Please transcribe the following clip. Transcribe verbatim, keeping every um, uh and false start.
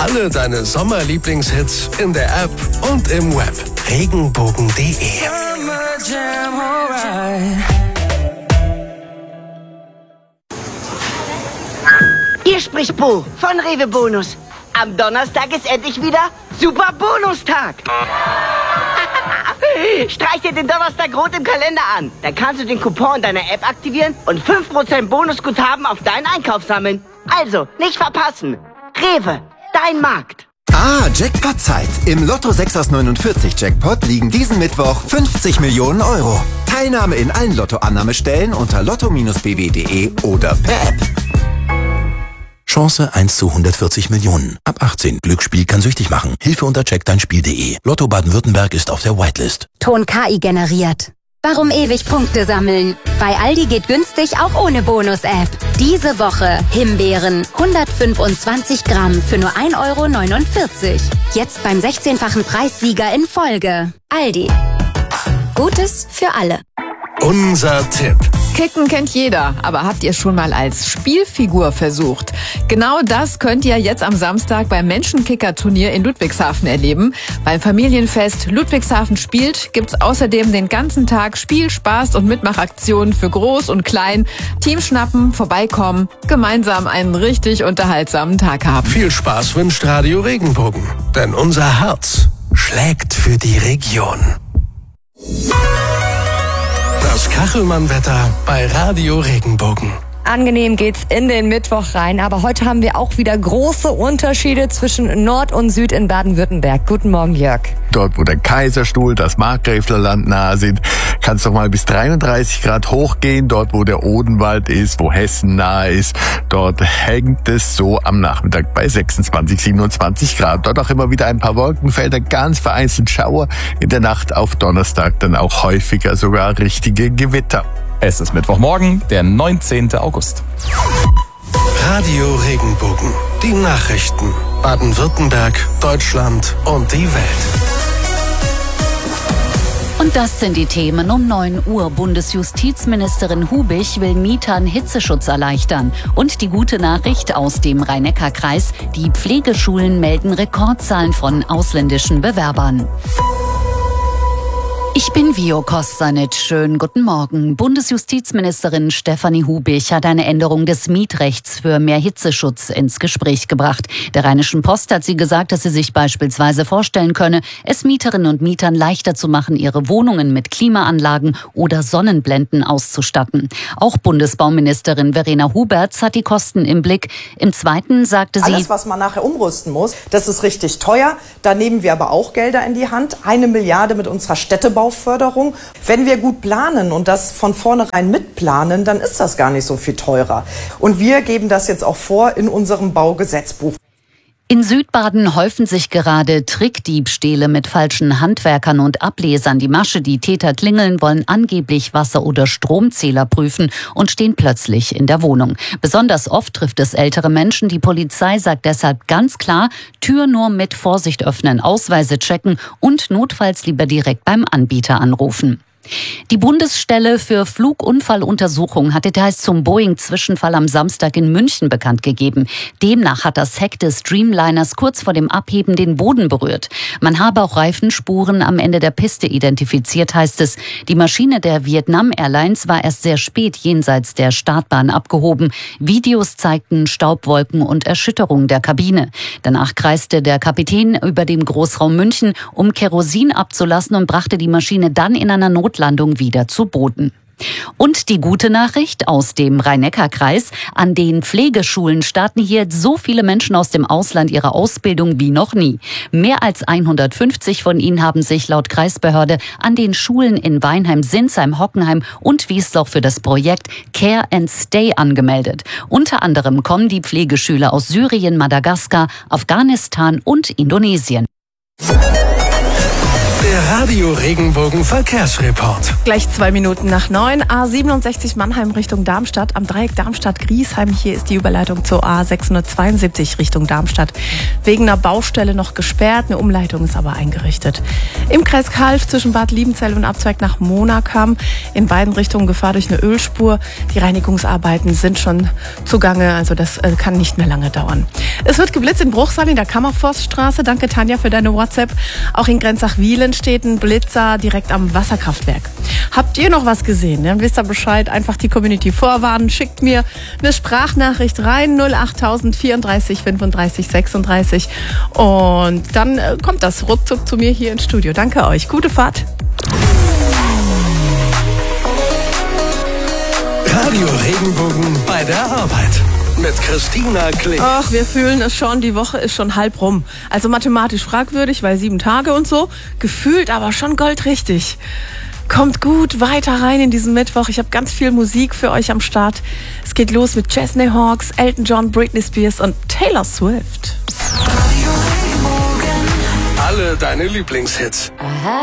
alle deine Sommerlieblingshits in der App und im Web. Regenbogen punkt de. Hier spricht Bo von Rewe Bonus. Am Donnerstag ist endlich wieder Super Bonustag. Streich dir den Donnerstag rot im Kalender an. Dann kannst du den Coupon deiner App aktivieren und fünf Prozent Bonusguthaben auf deinen Einkauf sammeln. Also, nicht verpassen. Rewe, dein Markt. Ah, Jackpot-Zeit. Im Lotto sechs aus neunundvierzig Jackpot liegen diesen Mittwoch fünfzig Millionen Euro. Teilnahme in allen Lotto-Annahmestellen unter lotto Bindestrich b w punkt de oder per App. Chance eins zu hundertvierzig Millionen. Ab achtzehn. Glücksspiel kann süchtig machen. Hilfe unter check dein spiel punkt de. Lotto Baden-Württemberg ist auf der Whitelist. Ton K I generiert. Warum ewig Punkte sammeln? Bei Aldi geht günstig auch ohne Bonus-App. Diese Woche Himbeeren hundertfünfundzwanzig Gramm für nur ein Euro neunundvierzig. Jetzt beim sechzehnfachen Preissieger in Folge. Aldi. Gutes für alle. Unser Tipp. Kicken kennt jeder, aber habt ihr schon mal als Spielfigur versucht? Genau das könnt ihr jetzt am Samstag beim Menschenkicker-Turnier in Ludwigshafen erleben. Beim Familienfest Ludwigshafen spielt gibt's außerdem den ganzen Tag Spiel, Spaß und Mitmachaktionen für Groß und Klein. Team schnappen, vorbeikommen, gemeinsam einen richtig unterhaltsamen Tag haben. Viel Spaß wünscht Radio Regenbogen, denn unser Herz schlägt für die Region. Das Kachelmann-Wetter bei Radio Regenbogen. Angenehm geht's in den Mittwoch rein, aber heute haben wir auch wieder große Unterschiede zwischen Nord und Süd in Baden-Württemberg. Guten Morgen, Jörg. Dort, wo der Kaiserstuhl, das Markgräflerland nahe sind, kann es doch mal bis dreiunddreißig Grad hochgehen. Dort, wo der Odenwald ist, wo Hessen nahe ist, dort hängt es so am Nachmittag bei sechsundzwanzig, siebenundzwanzig Grad. Dort auch immer wieder ein paar Wolkenfelder, ganz vereinzelt Schauer. In der Nacht auf Donnerstag dann auch häufiger sogar richtige Gewitter. Es ist Mittwochmorgen, der neunzehnten August. Radio Regenbogen. Die Nachrichten. Baden-Württemberg, Deutschland und die Welt. Und das sind die Themen um neun Uhr. Bundesjustizministerin Hubich will Mietern Hitzeschutz erleichtern. Und die gute Nachricht aus dem Rhein-Neckar-Kreis. Die Pflegeschulen melden Rekordzahlen von ausländischen Bewerbern. Ich bin Vio Kostanic. Schönen guten Morgen. Bundesjustizministerin Stefanie Hubich hat eine Änderung des Mietrechts für mehr Hitzeschutz ins Gespräch gebracht. Der Rheinischen Post hat sie gesagt, dass sie sich beispielsweise vorstellen könne, es Mieterinnen und Mietern leichter zu machen, ihre Wohnungen mit Klimaanlagen oder Sonnenblenden auszustatten. Auch Bundesbauministerin Verena Huberts hat die Kosten im Blick. Im Zweiten sagte sie: Alles, was man nachher umrüsten muss, das ist richtig teuer. Da nehmen wir aber auch Gelder in die Hand. Eine Milliarde mit unserer Städtebau Förderung. Wenn wir gut planen und das von vornherein mitplanen, dann ist das gar nicht so viel teurer. Und wir geben das jetzt auch vor in unserem Baugesetzbuch. In Südbaden häufen sich gerade Trickdiebstähle mit falschen Handwerkern und Ablesern. Die Masche, die Täter klingeln, wollen angeblich Wasser- oder Stromzähler prüfen und stehen plötzlich in der Wohnung. Besonders oft trifft es ältere Menschen. Die Polizei sagt deshalb ganz klar, Tür nur mit Vorsicht öffnen, Ausweise checken und notfalls lieber direkt beim Anbieter anrufen. Die Bundesstelle für Flugunfalluntersuchung hat Details zum Boeing-Zwischenfall am Samstag in München bekannt gegeben. Demnach hat das Heck des Dreamliners kurz vor dem Abheben den Boden berührt. Man habe auch Reifenspuren am Ende der Piste identifiziert, heißt es. Die Maschine der Vietnam Airlines war erst sehr spät jenseits der Startbahn abgehoben. Videos zeigten Staubwolken und Erschütterung der Kabine. Danach kreiste der Kapitän über dem Großraum München, um Kerosin abzulassen, und brachte die Maschine dann in einer Not Landung wieder zu Boden. Und die gute Nachricht aus dem Rhein-Neckar-Kreis: An den Pflegeschulen starten hier so viele Menschen aus dem Ausland ihre Ausbildung wie noch nie. Mehr als hundertfünfzig von ihnen haben sich laut Kreisbehörde an den Schulen in Weinheim, Sinsheim, Hockenheim und Wiesloch für das Projekt Care and Stay angemeldet. Unter anderem kommen die Pflegeschüler aus Syrien, Madagaskar, Afghanistan und Indonesien. Der Radio Regenbogen Verkehrsreport. Gleich zwei Minuten nach neun. A siebenundsechzig Mannheim Richtung Darmstadt. Am Dreieck Darmstadt-Griesheim. Hier ist die Überleitung zur A sechshundertzweiundsiebzig Richtung Darmstadt. Wegen einer Baustelle noch gesperrt. Eine Umleitung ist aber eingerichtet. Im Kreis Kalf zwischen Bad Liebenzell und Abzweig nach Monakam. In beiden Richtungen Gefahr durch eine Ölspur. Die Reinigungsarbeiten sind schon zugange. Also das äh, kann nicht mehr lange dauern. Es wird geblitzt in Bruchsal in der Kammerforststraße. Danke Tanja für deine WhatsApp. Auch in Grenzach-Wielen steht ein Blitzer direkt am Wasserkraftwerk. Habt ihr noch was gesehen? Dann wisst ihr Bescheid. Einfach die Community vorwarnen. Schickt mir eine Sprachnachricht rein. null acht null vier vier fünfunddreißig sechsunddreißig. Und dann äh, kommt das ruckzuck zu mir hier ins Studio. Danke euch. Gute Fahrt. Radio Regenbogen bei der Arbeit. Mit Christina Kling. Ach, wir fühlen es schon, die Woche ist schon halb rum. Also mathematisch fragwürdig, weil sieben Tage und so. Gefühlt aber schon goldrichtig. Kommt gut weiter rein in diesen Mittwoch. Ich habe ganz viel Musik für euch am Start. Es geht los mit Chesney Hawkes, Elton John, Britney Spears und Taylor Swift. Alle deine Lieblingshits. Aha.